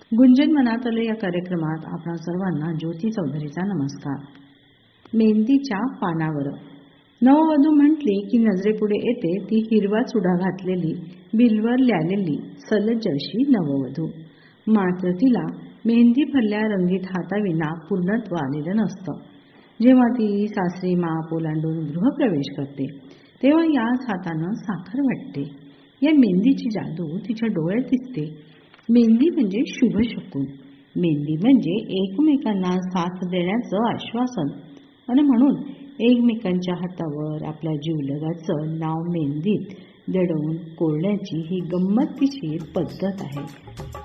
गुंजन मनातले या कार्यक्रमात आपणा सर्वांना ज्योती चौधरीचा नमस्कार. मेहंदीच्या पानावर. नववधू म्हटली की नजरेपुढे येते ती हिरवा चुडा घातलेली, बिलवर ल्यालेली सलज अशी नववधू. मात्र तिला मेहंदी भरल्या रंगीत हाताविना पूर्णत्व आलेलं नसतं. जेव्हा ती सासरी माप ओलांडून गृहप्रवेश करते तेव्हा याच हातानं साखर वाटते. या मेहंदीची जादू तिच्या डोळ्यात दिसते. मेहंदी म्हणजे शुभ शकून. मेहंदी म्हणजे एकमेकांना साथ देण्याचं आश्वासन. आणि म्हणून एकमेकांच्या हातावर आपल्या जीवलगाचं नाव मेहंदीत दडवून कोरण्याची ही गंमतशीर पद्धत आहे.